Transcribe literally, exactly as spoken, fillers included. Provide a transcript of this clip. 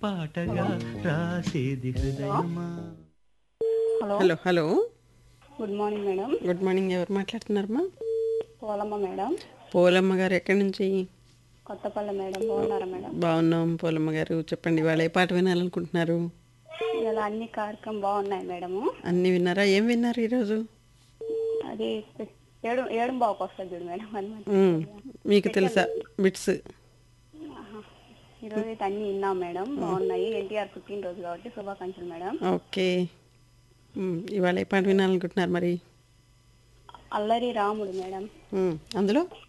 పాటగా రాసేది హృదయమా. Hello hello hello good morning madam. Good morning. ఎవరు మాట్లాడుతున్నారమ్మా? పోలమ్మ మేడం, పోలమ్మ గారు ఎక్కడి నుంచి? కొత్తపల్లి మేడం. బాగున్నారా మేడం? బాగున్నాం పోలమ్మ గారు. చెప్పండి, వాళ్ళు ఏ పాట వినాలనుకుంటున్నారు? ఇలా అన్ని కార్యక్రమం బాగున్నాయి మేడము. అన్నీ విన్నారా? ఏం విన్నారు ఈరోజు? అది ఏడు ఏడు బావుకు వస్తుంది చూడు మేడం. అది ఉమ్, మంచిగా. మీకు తెలుసా బిట్స్? ఆహా. ఈరోజు అయితే అన్ని విన్నాం మేడం, బాగున్నాయి. ఎన్టీఆర్ పుట్టినరోజు కాబట్టి శుభాకాంక్షలు మేడం. ఓకే. ఉమ్, ఇవాళ ఏ పాట వినాలనుకుంటున్నారు మరి? అల్లరి రాముడు మేడం. ఉమ్, అందులో